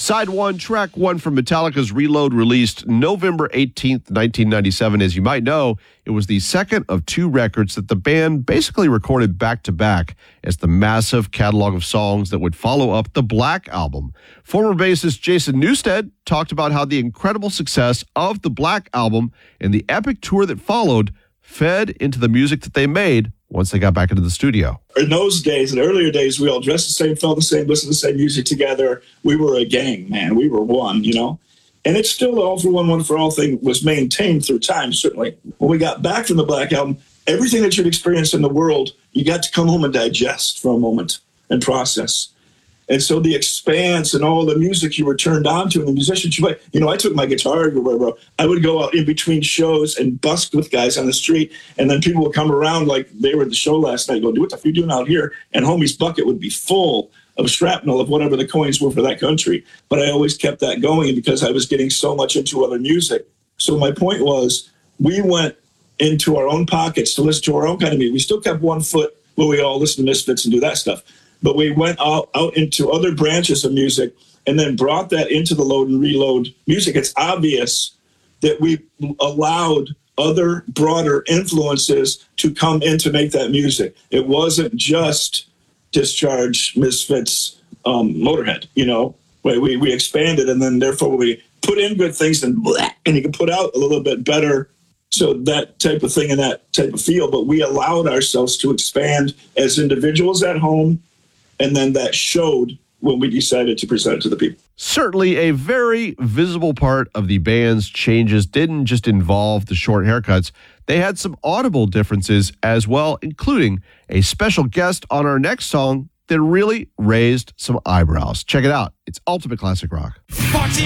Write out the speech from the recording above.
Side 1, track 1 from Metallica's Reload, released November 18th, 1997. As you might know, it was the second of two records that the band basically recorded back-to-back as the massive catalog of songs that would follow up the Black Album. Former bassist Jason Newsted talked about how the incredible success of the Black Album and the epic tour that followed fed into the music that they made once they got back into the studio. In those days, in earlier days, we all dressed the same, felt the same, listened to the same music together. We were a gang, man. We were one, you know? And it's still the all for one for all thing was maintained through time, certainly. When we got back from the Black Album, everything that you'd experienced in the world, you got to come home and digest for a moment and process. And so the expanse and all the music you were turned on to and the musicians you play, you know, I took my guitar everywhere, bro. I would go out in between shows and busk with guys on the street, and then people would come around like they were at the show last night, go, what the f are you doing out here? And homie's bucket would be full of shrapnel of whatever the coins were for that country. But I always kept that going because I was getting so much into other music. So my point was, we went into our own pockets to listen to our own kind of music. We still kept one foot where we all listen to Misfits and do that stuff. But we went out into other branches of music and then brought that into the Load and Reload music. It's obvious that we allowed other broader influences to come in to make that music. It wasn't just Discharge, Misfits, Motorhead, you know. We expanded, and then therefore we put in good things and you can put out a little bit better. So that type of thing and that type of feel. But we allowed ourselves to expand as individuals at home. And then that showed when we decided to present it to the people. Certainly a very visible part of the band's changes didn't just involve the short haircuts. They had some audible differences as well, including a special guest on our next song that really raised some eyebrows. Check it out. It's Ultimate Classic Rock.